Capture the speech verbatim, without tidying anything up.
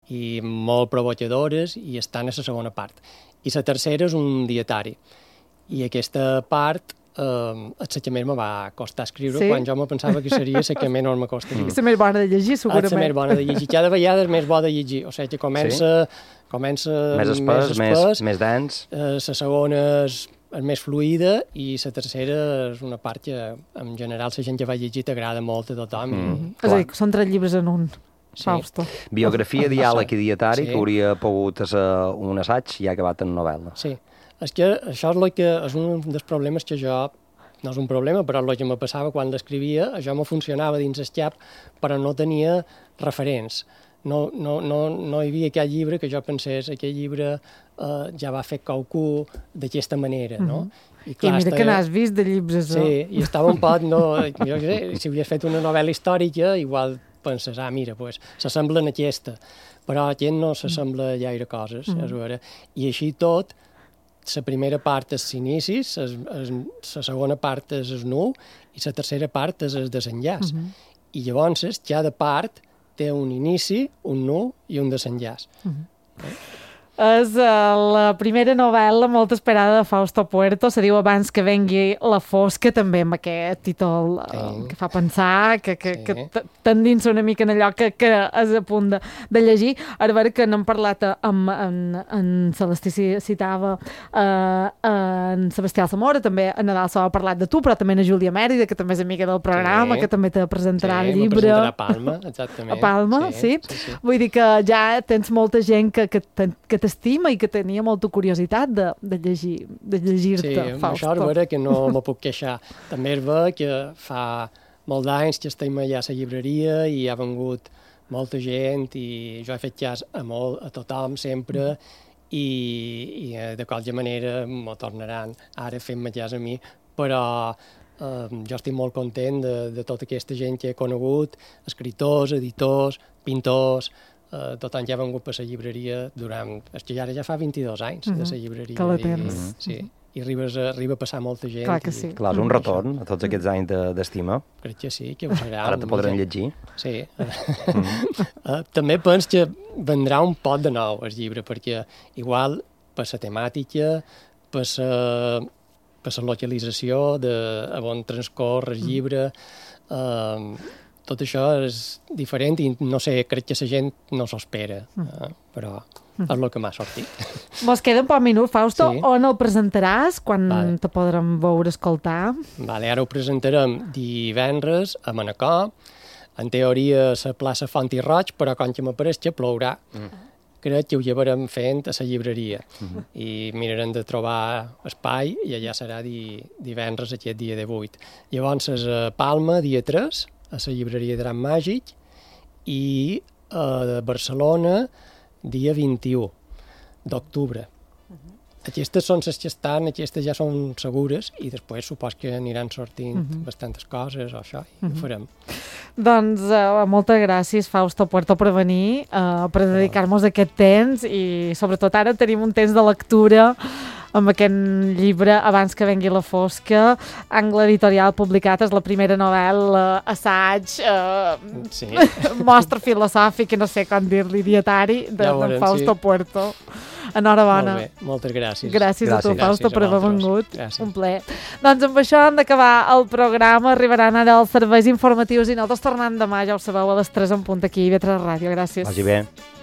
i molt provocadores i estan a la segona part. I la tercera és un dietari. I aquesta part eh, és la que més me va costar escriure, sí? Quan jo me pensava que seria la que menys me costaria. És la més bona de llegir, segurament. És la més bona de llegir. Cada vegada és més bona de llegir. O sigui, que comença, sí? comença més espès, més, espès, més dens. Eh, la segona és, és més fluida i la tercera és una part que, en general, la gent que va llegir t'agrada molt a tothom. Mm. I... És a dir, són tres llibres en un. Sí. Fausto. Biografia, diàleg i dietari, sí. Que hauria pogut ser un assaig i ha acabat en novel·la. Sí, és que això és, lo que, és un dels problemes que jo, no és un problema, però el que me passava quan l'escrivia, això me funcionava dins el cap, però no tenia referents. No, no, no, no hi havia aquest llibre que jo pensés, aquest llibre eh, ja va fer qualcú d'aquesta manera, no? Mm-hmm. I, clar, I mira estava... que n'has vist de llibres. Sí, no? I estava un poc, no, jo què sé, si havies fet una novel·la històrica, igual penses, ah, mira, pues, s'assemblen a aquesta, però aquest no s'assembla a gaire coses, mm. és vera. I així tot, la primera part és l'inici, la segona part és el nu, i la tercera part és el desenllaç. Mm -hmm. I llavors, cada part té un inici, un nu i un desenllaç. Mm -hmm. eh? És uh, la primera novel·la molt esperada de Fausto Puerto, se diu Abans que vengui la fosca, també amb aquest títol uh, sí. que fa pensar, que, que, sí. que t'endinsa una mica en allò que, que és a punt de, de llegir. Ara veure que n'hem parlat amb en, en Celestí citava uh, en Sebastià Zamora, també a Nadal s'ha parlat de tu, però també en Júlia Mèrida, que també és amiga del programa, sí. que també te presentarà sí, el llibre. Sí, me presentarà a Palma, exactament. A Palma, sí. sí. sí, sí. Vull dir que ja tens molta gent que, que, que t'estima i que tenia molta curiositat de, de llegir de llegir-te, sí, Fausto. Això és vera que no me puc queixar. També és vera que fa molts anys que estem allà a la llibreria i ha vengut molta gent i jo he fet cas a molt, a tothom, sempre, i, i de qualsevol manera m'ho tornaran ara fent-me cas a mi, però eh, jo estic molt content de, de tota aquesta gent que he conegut, escriptors, editors, pintors. Uh, tothom ja ha vengut per la llibreria durant... És que ara ja fa vint-i-dos anys mm -hmm. de la llibreria. Que la tens. I, sí, i arribes a, arriba a passar molta gent. Clar que sí. I, clar, és un retorn a tots aquests anys d'estima. De, Crec que sí, que ho serà. Ara te podran llegir. Sí. Mm -hmm. uh, també penso que vendrà un pot de nou el llibre, perquè igual per la temàtica, per la, per la localització de on transcorre el llibre, uh, tot això és diferent i no sé, crec que la gent no s'ho espera, mm. eh, però és el que m'ha sortit. Mos queda un poc minut, Fausto. Sí. On el presentaràs? Quan vale. te podrem veure, escoltar? Vale, ara ho presentarem divendres a Manacor. En teoria a la plaça Font i Roig, però com que m'apareix que plourà, mm. crec que ho llevarem fent a la llibreria. Mm-hmm. I mirarem de trobar espai i allà serà di, divendres aquest dia de vuit. Llavors és a Palma, dia tres, a la llibreria Drac Màgic, i a Barcelona, dia vint-i-u d'octubre. Uh-huh. Aquestes són les que estan, aquestes ja són segures, i després supos que aniran sortint uh-huh. bastantes coses o això, i uh-huh. ho farem. Doncs uh, moltes gràcies, Fausto Puerto, per venir, uh, per dedicar-nos aquest temps, i sobretot ara tenim un temps de lectura amb aquest llibre Abans que vengui la fosca, Angle Editorial publicat, és la primera novel·la, assaig, eh, sí. mostra filosòfic, no sé com dir-li, dietari, de, ja veurem, de Fausto sí. Puerto. Enhorabona. Molt bé, moltes gràcies. Gràcies, gràcies a tu, Fausto, gràcies per haver vengut. Gràcies. Un plaer. Doncs amb això hem d'acabar el programa, arribaran ara els serveis informatius i nosaltres tornant demà, ja ho sabeu, a les tres en punt aquí, a V tres Ràdio. Gràcies. Vagi bé.